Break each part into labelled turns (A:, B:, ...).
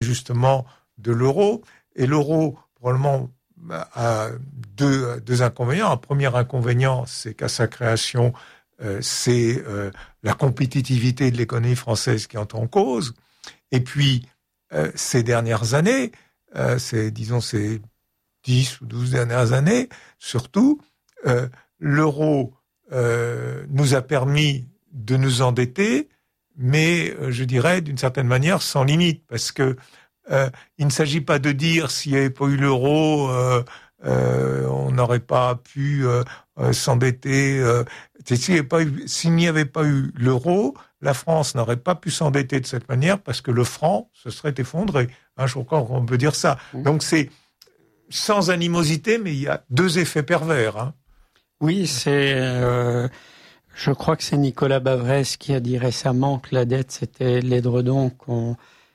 A: d'ajustement de l'euro. Et l'euro, probablement, a deux inconvénients. Un premier inconvénient, c'est qu'à sa création, c'est la compétitivité de l'économie française qui entre en cause. Et puis, ces dernières années, ces 10 ou 12 dernières années, surtout, l'euro nous a permis de nous endetter, mais je dirais d'une certaine manière sans limite, parce que il ne s'agit pas de dire s'il n'y avait pas eu l'euro, on n'aurait pas pu s'endetter. S'il n'y avait pas eu l'euro, la France n'aurait pas pu s'endetter de cette manière parce que le franc se serait effondré. Je crois qu'on peut dire ça. Donc c'est sans animosité, mais il y a deux effets pervers.
B: Oui, je crois que c'est Nicolas Bavrez qui a dit récemment que la dette, c'était l'édredon qu'on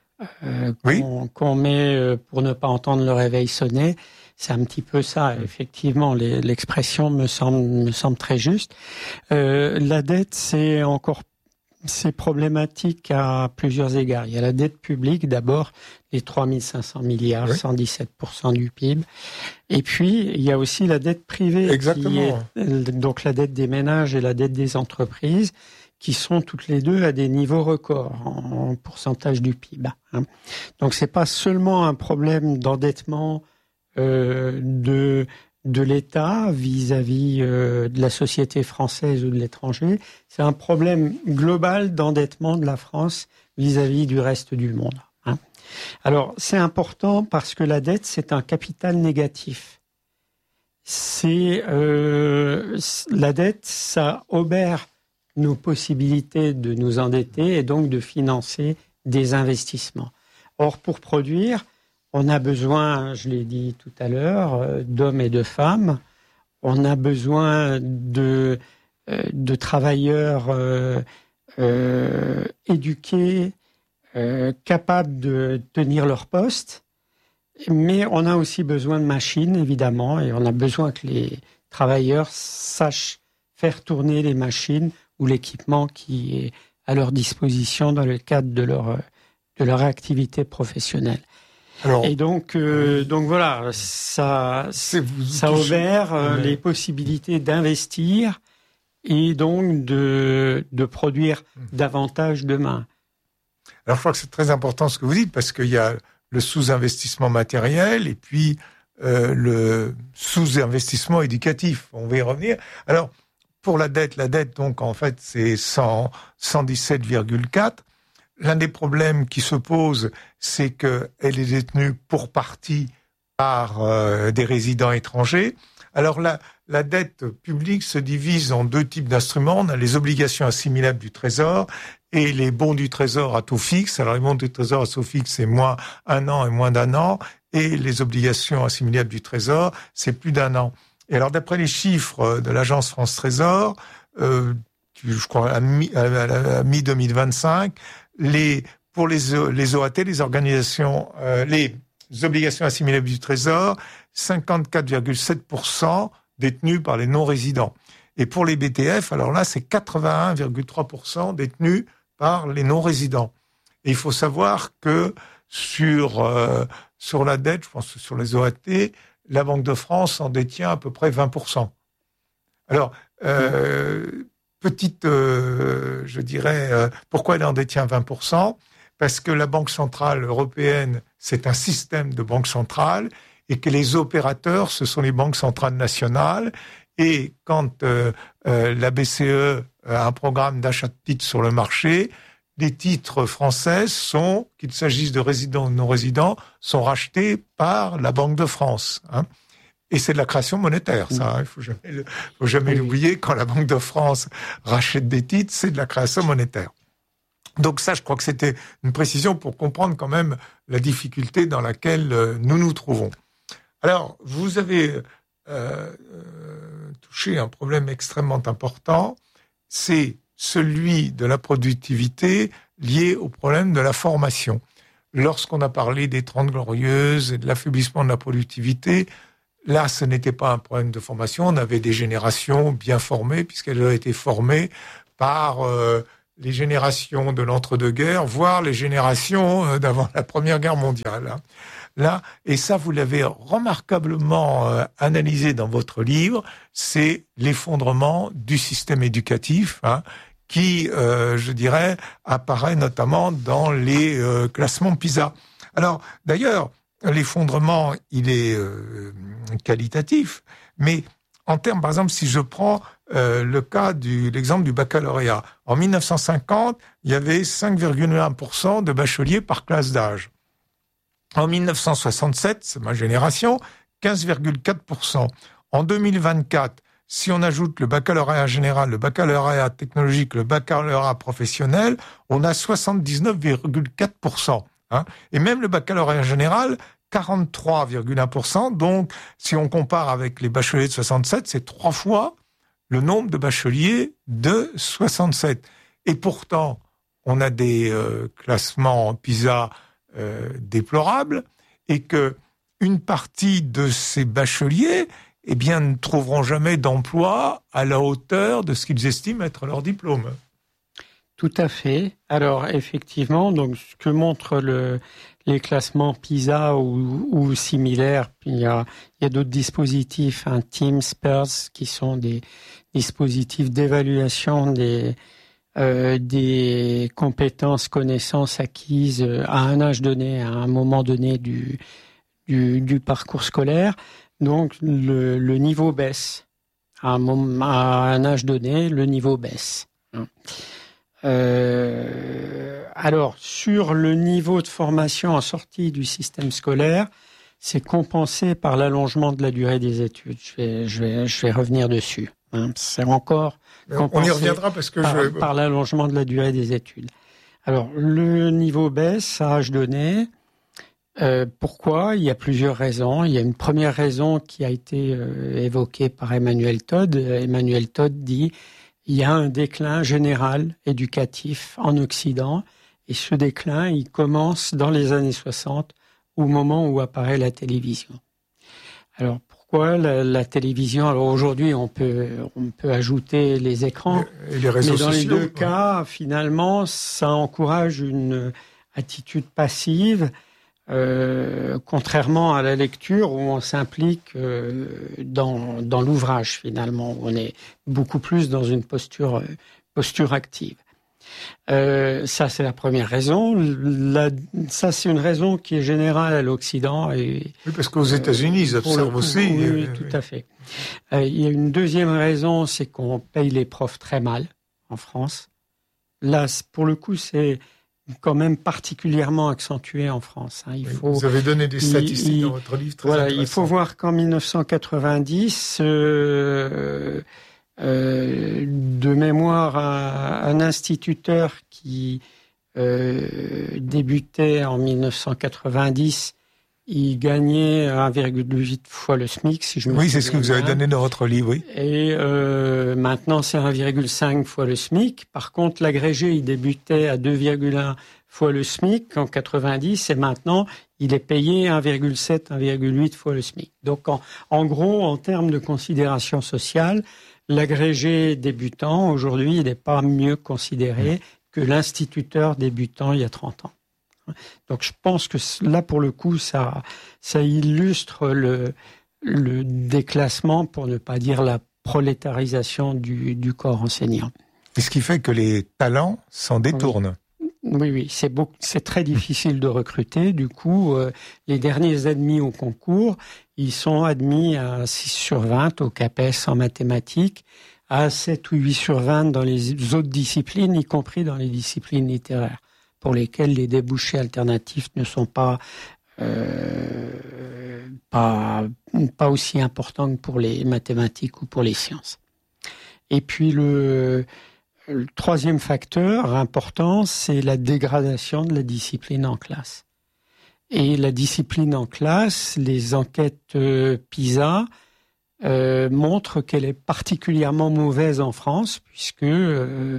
B: met pour ne pas entendre le réveil sonner. C'est un petit peu ça, effectivement. L'expression me semble très juste. La dette, c'est problématique à plusieurs égards. Il y a la dette publique, d'abord, les 3 500 milliards, 117% du PIB. Et puis, il y a aussi la dette privée.
A: Exactement.
B: Donc la dette des ménages et la dette des entreprises, qui sont toutes les deux à des niveaux records en pourcentage du PIB. Donc c'est pas seulement un problème d'endettement de l'État vis-à-vis de la société française ou de l'étranger, c'est un problème global d'endettement de la France vis-à-vis du reste du monde. Alors c'est important parce que la dette, c'est un capital négatif. La dette, ça obère nos possibilités de nous endetter et donc de financer des investissements. Or, pour produire, on a besoin, je l'ai dit tout à l'heure, d'hommes et de femmes. On a besoin de travailleurs éduqués, capables de tenir leur poste. Mais on a aussi besoin de machines, évidemment, et on a besoin que les travailleurs sachent faire tourner les machines ou l'équipement qui est à leur disposition dans le cadre de leur activité professionnelle. Alors, et donc voilà, ça obère les possibilités d'investir et donc de produire davantage demain.
A: Alors je crois que c'est très important ce que vous dites, parce qu'il y a le sous-investissement matériel et puis le sous-investissement éducatif. On va y revenir. Alors, pour la dette, donc, en fait, c'est 117,4. L'un des problèmes qui se pose, c'est qu'elle est détenue pour partie par des résidents étrangers. Alors, la dette publique se divise en deux types d'instruments. On a les obligations assimilables du Trésor et les bons du Trésor à taux fixe. Alors, les bons du Trésor à taux fixe, c'est moins 1 an et moins d'1 an. Et les obligations assimilables du Trésor, c'est plus d'1 an. Et alors, d'après les chiffres de l'agence France Trésor, je crois à mi-2025, pour les OAT, les organisations, les obligations assimilables du Trésor, 54,7% détenues par les non-résidents. Et pour les BTF, alors là, c'est 81,3% détenus par les non-résidents. Et il faut savoir que sur la dette, je pense que sur les OAT, la Banque de France en détient à peu près 20%. Alors, je dirais, pourquoi elle en détient 20%? Parce que la Banque Centrale Européenne, c'est un système de banque centrale et que les opérateurs, ce sont les banques centrales nationales. Et quand la BCE a un programme d'achat de titres sur le marché, les titres français qu'il s'agisse de résidents ou non résidents, sont rachetés par la Banque de France. Et c'est de la création monétaire, ça. Il faut jamais l'oublier. Quand la Banque de France rachète des titres, c'est de la création monétaire. Donc ça, je crois que c'était une précision pour comprendre quand même la difficulté dans laquelle nous nous trouvons. Alors, vous avez touché un problème extrêmement important, c'est celui de la productivité lié au problème de la formation. Lorsqu'on a parlé des 30 glorieuses et de l'affaiblissement de la productivité, là, ce n'était pas un problème de formation. On avait des générations bien formées, puisqu'elles avaient été formées par les générations de l'entre-deux-guerres, voire les générations d'avant la Première Guerre mondiale. Là, et ça, vous l'avez remarquablement analysé dans votre livre, c'est l'effondrement du système éducatif, qui, je dirais, apparaît notamment dans les classements PISA. Alors, d'ailleurs, l'effondrement, il est qualitatif, mais en termes, par exemple, si je prends l'exemple du baccalauréat, en 1950, il y avait 5,1% de bacheliers par classe d'âge. En 1967, c'est ma génération, 15,4%. En 2024, si on ajoute le baccalauréat général, le baccalauréat technologique, le baccalauréat professionnel, on a 79,4%. Et même le baccalauréat général, 43,1%. Donc, si on compare avec les bacheliers de 67, c'est 3 fois le nombre de bacheliers de 67. Et pourtant, on a des classements PISA déplorables, et que une partie de ces bacheliers, ne trouveront jamais d'emploi à la hauteur de ce qu'ils estiment être leur diplôme.
B: Tout à fait. Alors, effectivement, donc, ce que montrent les classements PISA ou similaires, puis il y a d'autres dispositifs, Teams, PIRSS, qui sont des dispositifs d'évaluation des compétences, connaissances acquises à un âge donné, à un moment donné du parcours scolaire. Donc, le niveau baisse. À un âge donné, le niveau baisse. Alors, sur le niveau de formation en sortie du système scolaire, c'est compensé par l'allongement de la durée des études. Je vais revenir dessus. C'est encore compensé.
A: On y reviendra parce que
B: par l'allongement de la durée des études. Alors, le niveau baisse à âge donné. Pourquoi ? Il y a plusieurs raisons. Il y a une première raison qui a été évoquée par Emmanuel Todd. Emmanuel Todd dit il y a un déclin général éducatif en Occident, et ce déclin, il commence dans les années 60, au moment où apparaît la télévision. Alors, pourquoi la télévision ? Alors aujourd'hui, on peut ajouter les écrans,
A: et les réseaux
B: mais dans
A: sociaux,
B: les deux cas, finalement, ça encourage une attitude passive, contrairement à la lecture où on s'implique dans l'ouvrage, finalement, où on est beaucoup plus dans une posture active. Ça, c'est la première raison. Ça, c'est une raison qui est générale à l'Occident. Oui,
A: parce qu'aux États-Unis, ils observent aussi.
B: Oui, tout à fait. Il y a une deuxième raison, c'est qu'on paye les profs très mal en France. Là, pour le coup, c'est quand même particulièrement accentué en France.
A: Vous avez donné des statistiques dans votre livre très intéressantes.
B: Il faut voir qu'en 1990, de mémoire, un instituteur qui débutait en 1990, il gagnait 1,8 fois le SMIC, si je me souviens.
A: Oui, c'est ce que vous avez donné dans votre livre, oui.
B: Et maintenant, c'est 1,5 fois le SMIC. Par contre, l'agrégé, il débutait à 2,1 fois le SMIC en 90, et maintenant, il est payé 1,7, 1,8 fois le SMIC. Donc, en gros, en termes de considération sociale, l'agrégé débutant, aujourd'hui, il n'est pas mieux considéré que l'instituteur débutant il y a 30 ans. Donc je pense que là, pour le coup, ça illustre le déclassement, pour ne pas dire la prolétarisation du corps enseignant.
A: Et ce qui fait que les talents s'en détournent.
B: Oui, c'est très difficile de recruter. Du coup, les derniers admis au concours, ils sont admis à 6 sur 20 au CAPES en mathématiques, à 7 ou 8 sur 20 dans les autres disciplines, y compris dans les disciplines littéraires, pour lesquelles les débouchés alternatifs ne sont pas aussi importants que pour les mathématiques ou pour les sciences. Et puis le troisième facteur important, c'est la dégradation de la discipline en classe. Et la discipline en classe, les enquêtes PISA montrent qu'elle est particulièrement mauvaise en France, puisque dans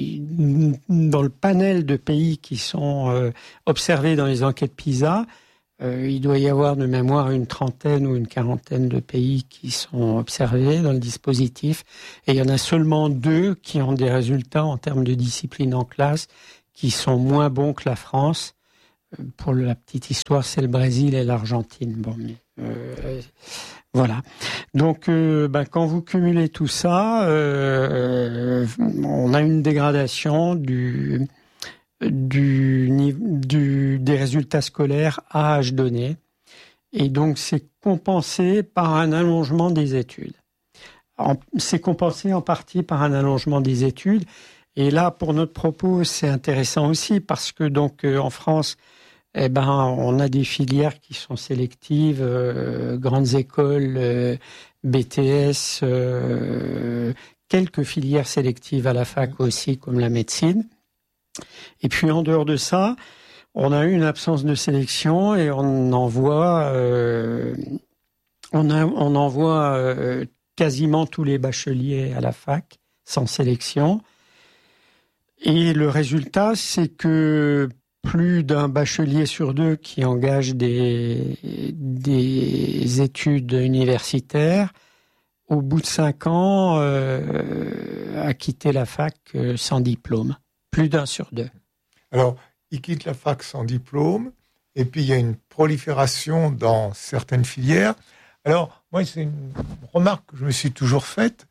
B: le panel de pays qui sont observés dans les enquêtes PISA, Il doit y avoir de mémoire une trentaine ou une quarantaine de pays qui sont observés dans le dispositif. Et il y en a seulement 2 qui ont des résultats en termes de discipline en classe qui sont moins bons que la France. Pour la petite histoire, c'est le Brésil et l'Argentine. Bon, mais, voilà. Donc, quand vous cumulez tout ça, on a une dégradation des résultats scolaires à âge donné. Et donc, c'est compensé par un allongement des études. C'est compensé en partie par un allongement des études. Et là, pour notre propos, c'est intéressant aussi parce que donc en France, on a des filières qui sont sélectives, grandes écoles, BTS, quelques filières sélectives à la fac aussi, comme la médecine. Et puis en dehors de ça, on a eu une absence de sélection et on envoie quasiment tous les bacheliers à la fac sans sélection. Et le résultat, c'est que plus d'un bachelier sur 2 qui engage des études universitaires, au bout de 5 ans, a quitté la fac sans diplôme. Plus d'un sur 2.
A: Alors, il quitte la fac sans diplôme, et puis il y a une prolifération dans certaines filières. Alors, moi, c'est une remarque que je me suis toujours faite.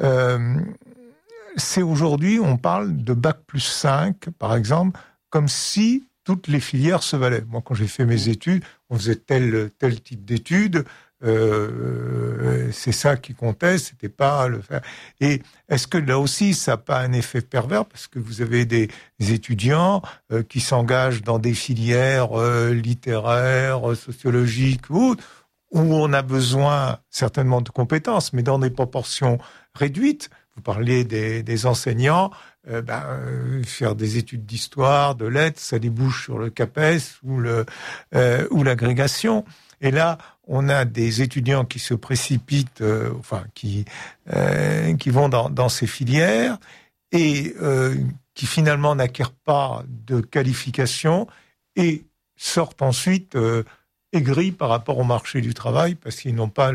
A: C'est aujourd'hui, on parle de bac+5, par exemple, comme si toutes les filières se valaient. Moi, quand j'ai fait mes études, on faisait tel type d'études, c'est ça qui comptait, c'était pas le faire. Et est-ce que là aussi, ça n'a pas un effet pervers, parce que vous avez des étudiants qui s'engagent dans des filières littéraires, sociologiques ou autres, où on a besoin certainement de compétences, mais dans des proportions réduites. Vous parlez des enseignants, faire des études d'histoire, de lettres, ça débouche sur le CAPES ou l'agrégation. Et là, on a des étudiants qui se précipitent, qui vont dans ces filières et qui finalement n'acquièrent pas de qualification et sortent ensuite aigris par rapport au marché du travail parce qu'ils n'ont pas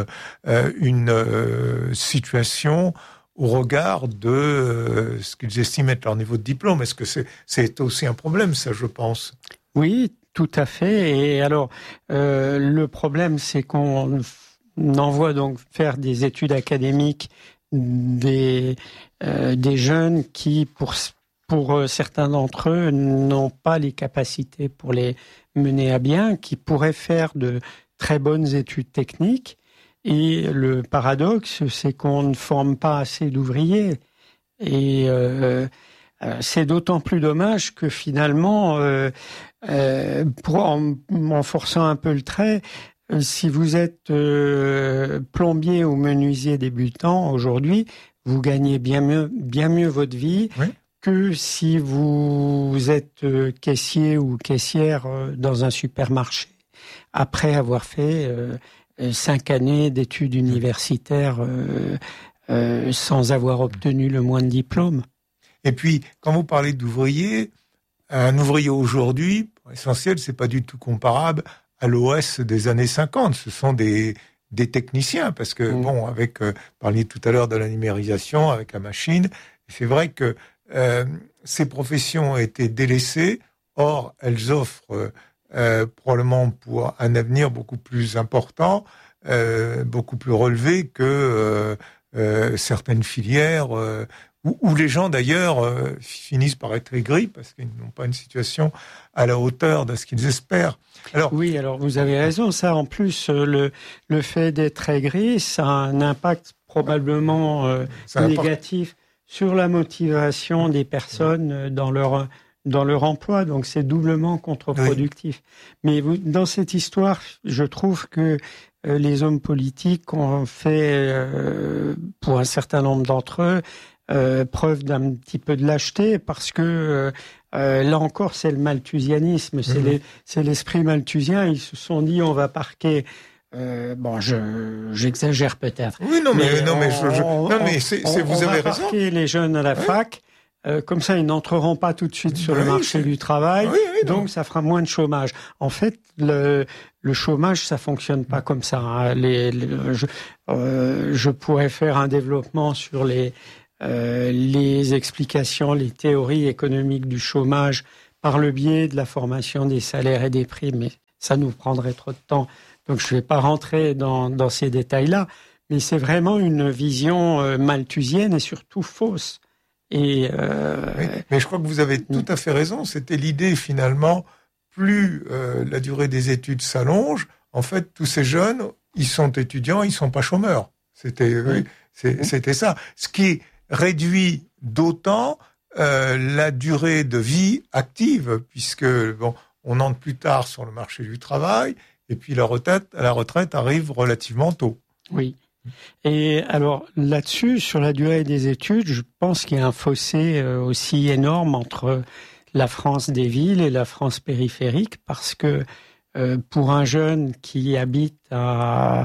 A: une situation au regard de ce qu'ils estiment être leur niveau de diplôme. Est-ce que c'est aussi un problème, ça, je pense?
B: Oui, tout à fait. Et alors, le problème, c'est qu'on envoie donc faire des études académiques des jeunes qui, pour certains d'entre eux, n'ont pas les capacités pour les mener à bien, qui pourraient faire de très bonnes études techniques. Et le paradoxe, c'est qu'on ne forme pas assez d'ouvriers. Et c'est d'autant plus dommage que finalement, en forçant un peu le trait, si vous êtes plombier ou menuisier débutant aujourd'hui, vous gagnez bien mieux votre vie que si vous êtes caissier ou caissière dans un supermarché, après avoir fait 5 années d'études universitaires sans avoir obtenu le moindre diplôme.
A: Et puis, quand vous parlez d'ouvrier, un ouvrier aujourd'hui, pour l'essentiel, c'est pas du tout comparable à l'OS des années 50. Ce sont des techniciens, parce que, vous parliez tout à l'heure de la numérisation avec la machine. C'est vrai que ces professions ont été délaissées. Or, elles offrent probablement pour un avenir beaucoup plus important, beaucoup plus relevé que certaines filières où les gens d'ailleurs finissent par être aigris parce qu'ils n'ont pas une situation à la hauteur de ce qu'ils espèrent.
B: Alors vous avez raison, ça en plus le fait d'être aigri, ça a un impact probablement négatif sur la motivation des personnes dans leur emploi, donc c'est doublement contre-productif. Oui. Mais dans cette histoire, je trouve que les hommes politiques ont fait, pour un certain nombre d'entre eux, preuve d'un petit peu de lâcheté, parce que là encore, c'est le malthusianisme, c'est l'esprit malthusien. Ils se sont dit, on va parquer. J'exagère peut-être.
A: Oui, vous avez raison.
B: On va parquer les jeunes à la fac. comme ça, ils n'entreront pas tout de suite sur le marché du travail, donc ça fera moins de chômage. En fait, le chômage, ça fonctionne pas comme ça. Hein. Je pourrais faire un développement sur les explications, les théories économiques du chômage par le biais de la formation des salaires et des prix, mais ça nous prendrait trop de temps. Donc, je vais pas rentrer dans ces détails-là, mais c'est vraiment une vision malthusienne et surtout fausse. Oui,
A: mais je crois que vous avez tout à fait raison. C'était l'idée finalement, plus la durée des études s'allonge, en fait, tous ces jeunes, ils sont étudiants, ils sont pas chômeurs. C'était ça. Ce qui réduit d'autant la durée de vie active, puisque on entre plus tard sur le marché du travail, et puis la retraite arrive relativement tôt.
B: Oui. Et alors là-dessus, sur la durée des études, je pense qu'il y a un fossé aussi énorme entre la France des villes et la France périphérique, parce que pour un jeune qui habite à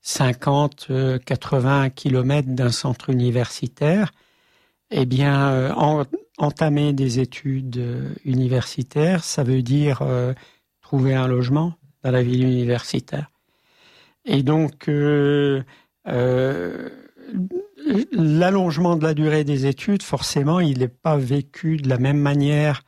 B: 50-80 kilomètres d'un centre universitaire, eh bien, entamer des études universitaires, ça veut dire trouver un logement dans la ville universitaire. Et donc, l'allongement de la durée des études, forcément, il n'est pas vécu de la même manière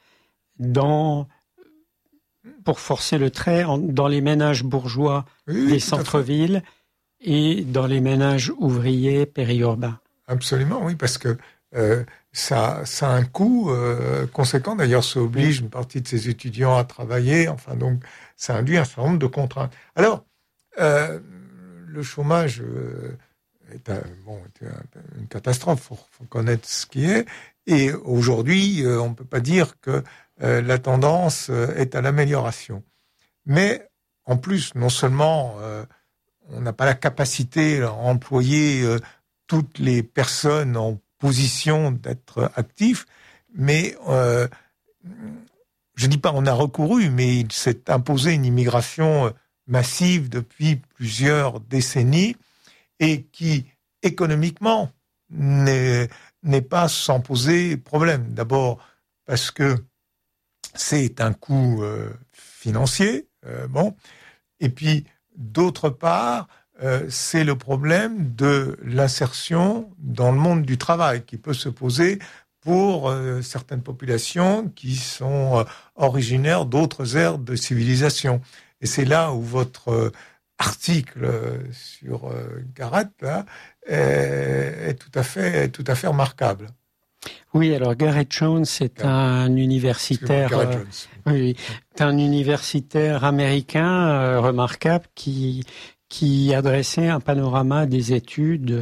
B: pour forcer le trait, dans les ménages bourgeois des centres-villes et dans les ménages ouvriers périurbains.
A: Absolument, oui, parce que ça a un coût conséquent. D'ailleurs, ça oblige une partie de ces étudiants à travailler. Enfin, donc, ça induit un certain nombre de contraintes. Alors, le chômage est une catastrophe. Faut connaître ce qui est. Et aujourd'hui, on peut pas dire que la tendance est à l'amélioration. Mais en plus, non seulement on n'a pas la capacité à employer toutes les personnes en position d'être actifs, mais je dis pas on a recouru, mais il s'est imposé une immigration massive depuis plusieurs décennies et qui, économiquement, n'est pas sans poser problème. D'abord parce que c'est un coût financier, et puis d'autre part, c'est le problème de l'insertion dans le monde du travail qui peut se poser pour certaines populations qui sont originaires d'autres ères de civilisation. Et c'est là où votre article sur Garrett là, est tout à fait remarquable.
B: Oui, alors Garrett Jones est un universitaire, un universitaire américain remarquable qui a dressé un panorama des études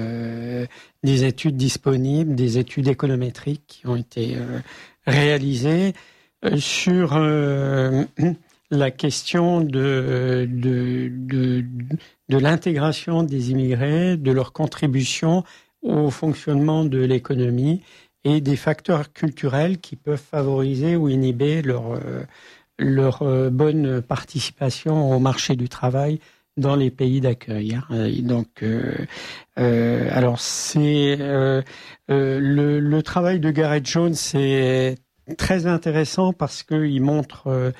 B: disponibles, des études économétriques qui ont été réalisées sur la question de l'intégration des immigrés, de leur contribution au fonctionnement de l'économie et des facteurs culturels qui peuvent favoriser ou inhiber leur bonne participation au marché du travail dans les pays d'accueil. Donc, alors c'est le travail de Garrett Jones, c'est très intéressant parce que il montre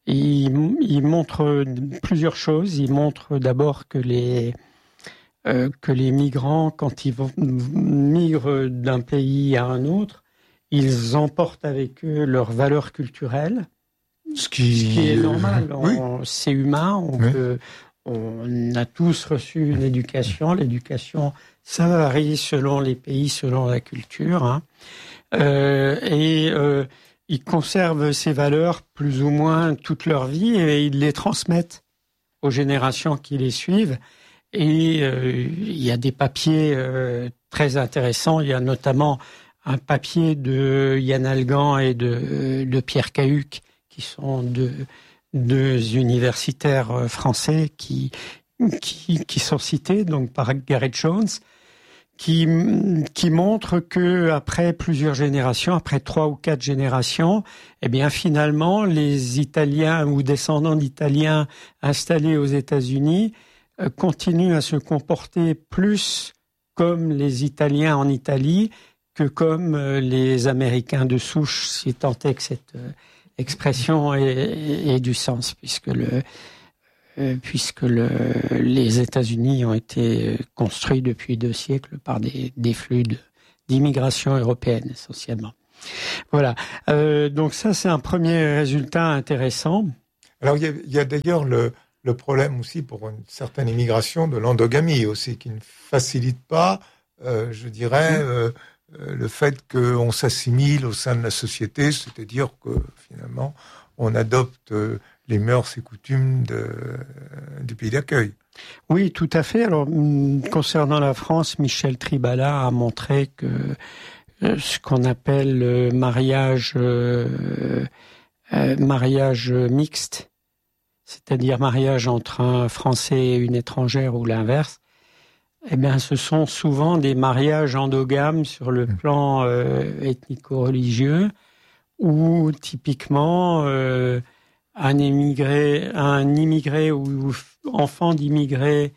B: plusieurs choses. Il montre d'abord que les migrants, quand ils migrent d'un pays à un autre, ils emportent avec eux leurs valeurs culturelles, ce qui est normal. C'est humain. On a tous reçu une éducation. L'éducation, ça varie selon les pays, selon la culture. Ils conservent ces valeurs plus ou moins toute leur vie et ils les transmettent aux générations qui les suivent. Et il y a des papiers très intéressants. Il y a notamment un papier de Yann Algan et de Pierre Cahuc, qui sont deux universitaires français qui sont cités donc par Garrett Jones, qui montre que après plusieurs générations, après 3 ou 4 générations, eh bien finalement les Italiens ou descendants d'Italiens installés aux États-Unis continuent à se comporter plus comme les Italiens en Italie que comme les Américains de souche, si tant est que cette expression ait du sens, puisque les États-Unis ont été construits depuis 2 siècles par des flux d'immigration européenne essentiellement. Voilà. Donc ça, c'est un premier résultat intéressant.
A: Alors il y a d'ailleurs le problème aussi pour une certaine immigration de l'endogamie aussi, qui ne facilite pas, je dirais, le fait qu'on s'assimile au sein de la société, c'est-à-dire que finalement on adopte les mœurs et coutumes du pays d'accueil.
B: Oui, tout à fait. Alors, concernant la France, Michel Tribala a montré que ce qu'on appelle le mariage mixte, c'est-à-dire mariage entre un Français et une étrangère ou l'inverse, eh bien, ce sont souvent des mariages endogames sur le plan ethnico-religieux, où typiquement un immigré ou enfant d'immigrés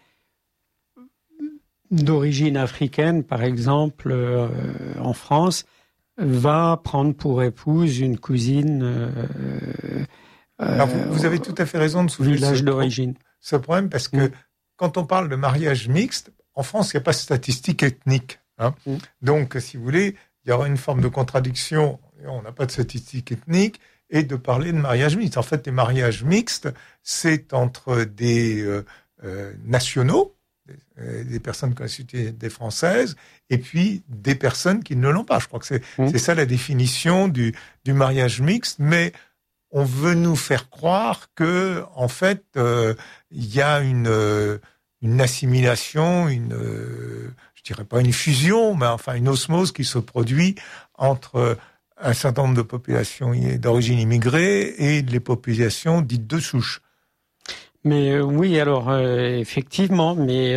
B: d'origine africaine, par exemple, en France, va prendre pour épouse une cousine.
A: Alors vous avez tout à fait raison de soulever
B: village d'origine.
A: Ce problème, parce que quand on parle de mariage mixte, en France, il n'y a pas de statistiques ethniques. Donc, si vous voulez, il y aura une forme de contradiction. On n'a pas de statistiques ethniques et de parler de mariage mixte. En fait, les mariages mixtes, c'est entre des nationaux, des personnes qui ont la citoyenneté française, et puis des personnes qui ne l'ont pas. Je crois que c'est ça la définition du mariage mixte, mais on veut nous faire croire que, en fait, il y a une assimilation, je dirais pas une fusion, mais enfin une osmose qui se produit entre un certain nombre de populations d'origine immigrée et les populations dites de souche.
B: Mais oui, alors effectivement, mais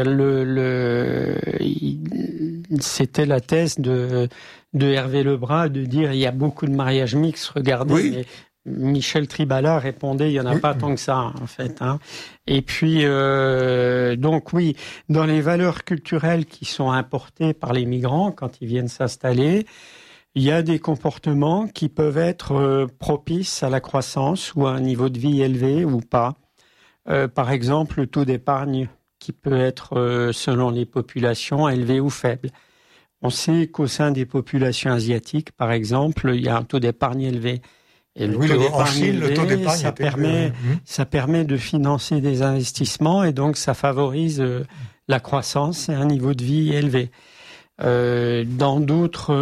B: c'était la thèse de Hervé Lebras de dire il y a beaucoup de mariages mixtes. Regardez, oui. Michel Tribala répondait il y en a pas tant que ça en fait. Et puis donc oui, dans les valeurs culturelles qui sont importées par les migrants quand ils viennent s'installer, il y a des comportements qui peuvent être propices à la croissance ou à un niveau de vie élevé ou pas. Par exemple, le taux d'épargne qui peut être, selon les populations, élevé ou faible. On sait qu'au sein des populations asiatiques, par exemple, il y a un taux d'épargne élevé. Et le taux d'épargne ça permet de financer des investissements et donc ça favorise la croissance et un niveau de vie élevé. Dans d'autres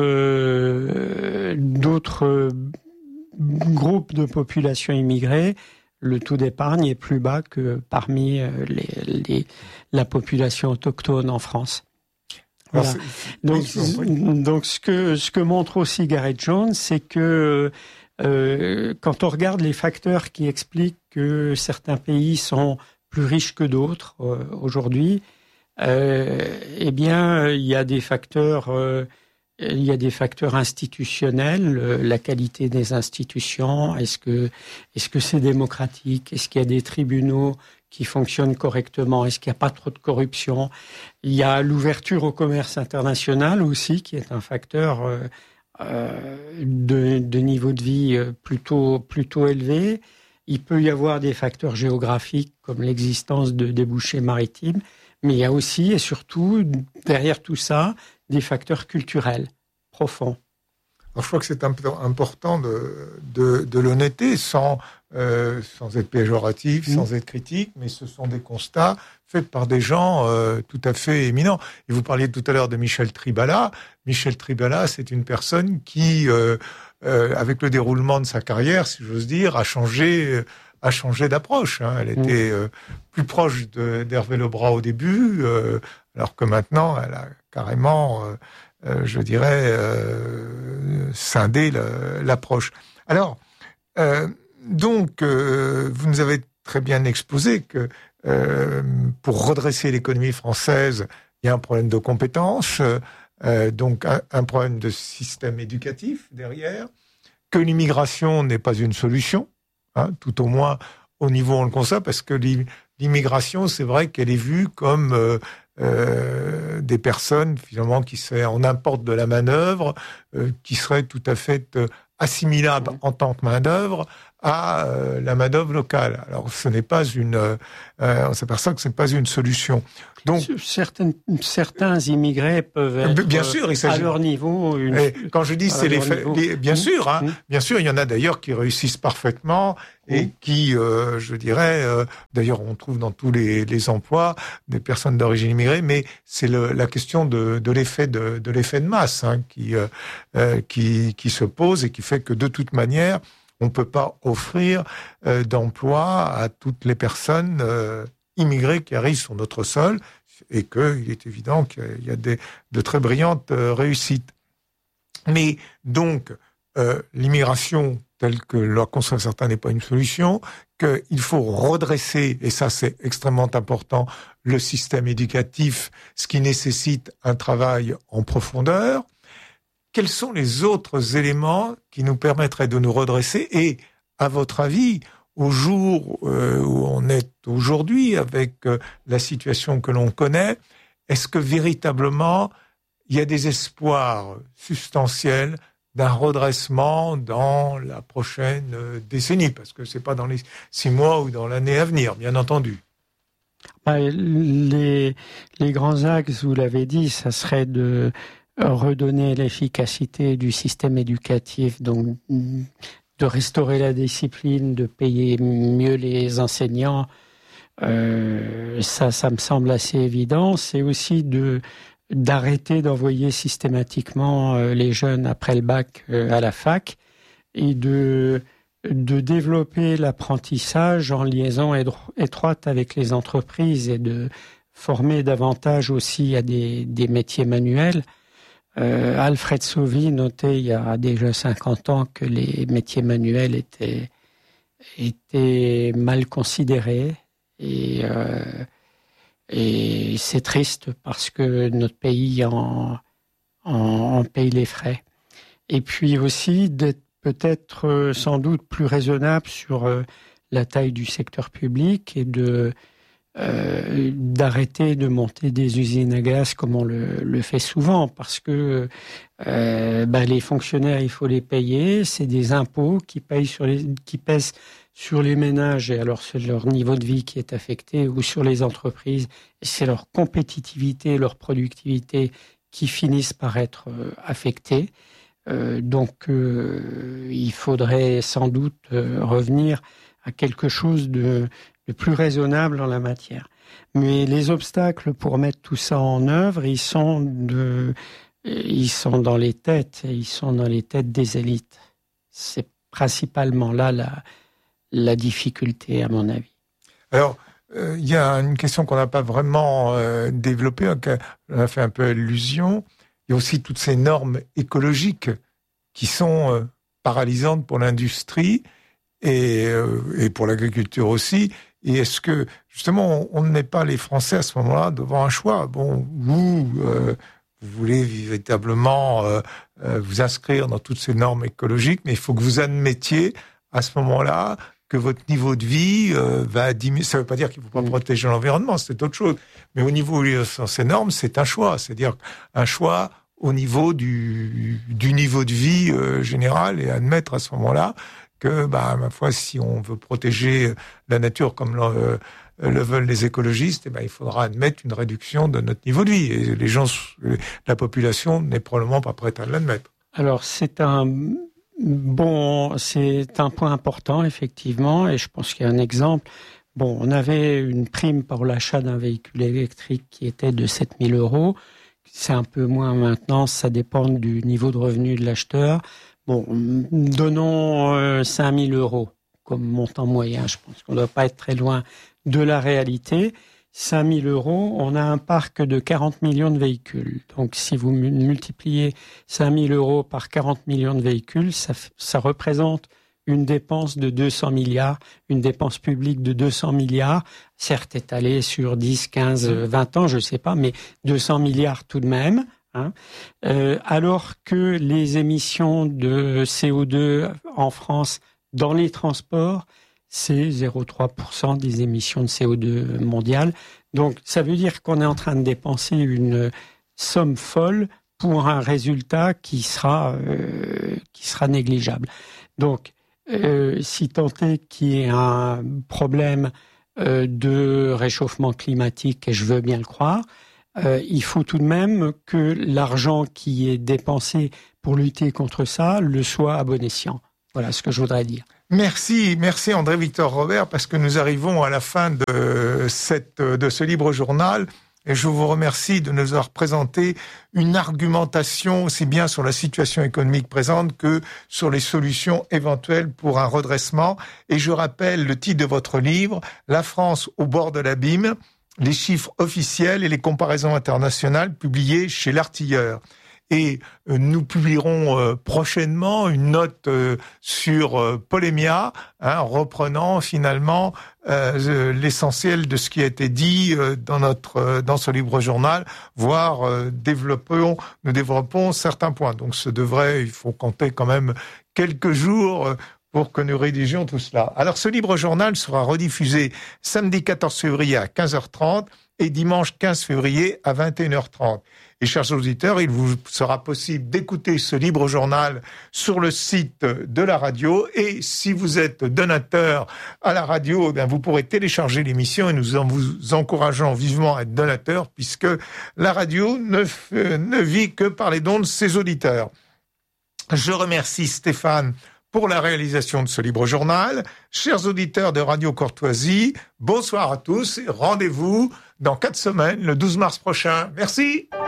B: groupes de populations immigrées, le taux d'épargne est plus bas que parmi la population autochtone en France. Voilà. Donc ce que montre aussi Gareth Jones, c'est que quand on regarde les facteurs qui expliquent que certains pays sont plus riches que d'autres aujourd'hui, eh bien, il y a des facteurs institutionnels, la qualité des institutions, est-ce que c'est démocratique, est-ce qu'il y a des tribunaux qui fonctionnent correctement, est-ce qu'il n'y a pas trop de corruption. Il y a l'ouverture au commerce international aussi, qui est un facteur de niveau de vie plutôt élevé. Il peut y avoir des facteurs géographiques comme l'existence de débouchés maritimes, mais il y a aussi et surtout derrière tout ça des facteurs culturels profonds.
A: Alors, je crois que c'est important de l'honnêteté sans être péjoratif, sans être critique, mais ce sont des constats faits par des gens tout à fait éminents. Et vous parliez tout à l'heure de Michel Tribala. Michel Tribala, c'est une personne qui, avec le déroulement de sa carrière, si j'ose dire, a changé d'approche. Elle était plus proche d'Hervé Lebras au début, alors que maintenant, elle a carrément, je dirais, scindé l'approche. Alors, donc, vous nous avez très bien exposé que pour redresser l'économie française, il y a un problème de compétences, donc un problème de système éducatif derrière, que l'immigration n'est pas une solution, tout au moins au niveau où on le constate, parce que l'immigration, c'est vrai qu'elle est vue comme des personnes finalement on importe de la manœuvre, qui seraient tout à fait assimilables en tant que main-d'œuvre à la main-d'œuvre locale. Alors, ce n'est pas on s'aperçoit que ce n'est pas une solution. Donc,
B: certains immigrés peuvent être
A: bien sûr,
B: à leur niveau.
A: Quand je dis c'est bien sûr, bien sûr, il y en a d'ailleurs qui réussissent parfaitement et qui, je dirais, d'ailleurs, on trouve dans tous les emplois des personnes d'origine immigrée, mais c'est la question de l'effet de masse qui se pose et qui fait que de toute manière, on ne peut pas offrir d'emploi à toutes les personnes immigrées qui arrivent sur notre sol, et qu'il est évident qu'il y a de très brillantes réussites. Mais donc, l'immigration telle que la conçoivent certains n'est pas une solution, qu'il faut redresser, et ça c'est extrêmement important, le système éducatif, ce qui nécessite un travail en profondeur. Quels sont les autres éléments qui nous permettraient de nous redresser? Et, à votre avis, au jour où on est aujourd'hui, avec la situation que l'on connaît, est-ce que véritablement il y a des espoirs substantiels d'un redressement dans la prochaine décennie? Parce que c'est pas dans les 6 mois ou dans l'année à venir, bien entendu.
B: Les grands axes, vous l'avez dit, ça serait de redonner l'efficacité du système éducatif, donc de restaurer la discipline, de payer mieux les enseignants. Ça me semble assez évident. C'est aussi d'arrêter d'envoyer systématiquement les jeunes après le bac à la fac et de développer l'apprentissage en liaison étroite avec les entreprises et de former davantage aussi à des métiers manuels. Alfred Sauvy notait il y a déjà 50 ans que les métiers manuels étaient mal considérés et c'est triste parce que notre pays en paye les frais. Et puis aussi d'être peut-être sans doute plus raisonnable sur la taille du secteur public et d'arrêter de monter des usines à gaz comme on le fait souvent, parce que les fonctionnaires, il faut les payer, c'est des impôts qui pèsent sur les ménages, et alors c'est leur niveau de vie qui est affecté, ou sur les entreprises, et c'est leur compétitivité, leur productivité qui finissent par être affectées. Donc il faudrait sans doute revenir à quelque chose de plus raisonnable en la matière. Mais les obstacles pour mettre tout ça en œuvre, ils sont dans les têtes, et ils sont dans les têtes des élites. C'est principalement là la difficulté, à mon avis.
A: Alors, il y a une question qu'on n'a pas vraiment développée, on a fait un peu allusion. Il y a aussi toutes ces normes écologiques qui sont paralysantes pour l'industrie et pour l'agriculture aussi. Et est-ce que, justement, on ne met pas les Français à ce moment-là devant un choix? Bon, vous voulez véritablement vous inscrire dans toutes ces normes écologiques, mais il faut que vous admettiez à ce moment-là que votre niveau de vie va diminuer. Ça ne veut pas dire qu'il ne faut pas protéger l'environnement, c'est autre chose. Mais au niveau où sont ces normes, c'est un choix. C'est-à-dire un choix au niveau du niveau de vie général, et admettre à ce moment-là que, ma foi, si on veut protéger la nature comme le veulent les écologistes, il faudra admettre une réduction de notre niveau de vie. Et la population n'est probablement pas prête à l'admettre.
B: Alors, c'est un point important, effectivement, et je pense qu'il y a un exemple. Bon, on avait une prime pour l'achat d'un véhicule électrique qui était de 7 000 €. C'est un peu moins maintenant, ça dépend du niveau de revenu de l'acheteur. Bon, donnons 5 000 € comme montant moyen. Je pense qu'on ne doit pas être très loin de la réalité. 5 000 €, on a un parc de 40 millions de véhicules. Donc, si vous multipliez 5 000 € par 40 millions de véhicules, ça représente une dépense de 200 milliards, une dépense publique de 200 milliards, certes étalée sur 10, 15, 20 ans, je ne sais pas, mais 200 milliards tout de même. Alors que les émissions de CO2 en France dans les transports, c'est 0,3% des émissions de CO2 mondiales. Donc, ça veut dire qu'on est en train de dépenser une somme folle pour un résultat qui sera négligeable. Donc, si tant est qu'il y ait un problème de réchauffement climatique, et je veux bien le croire, il faut tout de même que l'argent qui est dépensé pour lutter contre ça le soit à bon escient. Voilà ce que je voudrais dire.
A: Merci André-Victor Robert, parce que nous arrivons à la fin de ce libre journal. Et je vous remercie de nous avoir présenté une argumentation aussi bien sur la situation économique présente que sur les solutions éventuelles pour un redressement. Et je rappelle le titre de votre livre, « La France au bord de l'abîme, les chiffres officiels et les comparaisons internationales » publiés chez l'Artilleur. Et nous publierons prochainement une note sur Polémia, reprenant finalement l'essentiel de ce qui a été dit dans ce libre journal, voire nous développons certains points. Donc il faut compter quand même quelques jours pour que nous rédigions tout cela. Alors ce libre journal sera rediffusé samedi 14 février à 15h30 et dimanche 15 février à 21h30. Et chers auditeurs, il vous sera possible d'écouter ce libre journal sur le site de la radio. Et si vous êtes donateur à la radio, eh bien vous pourrez télécharger l'émission et nous vous encourageons vivement à être donateur, puisque la radio ne vit que par les dons de ses auditeurs. Je remercie Stéphane pour la réalisation de ce libre journal. Chers auditeurs de Radio Courtoisie, bonsoir à tous et rendez-vous dans 4 semaines, le 12 mars prochain. Merci.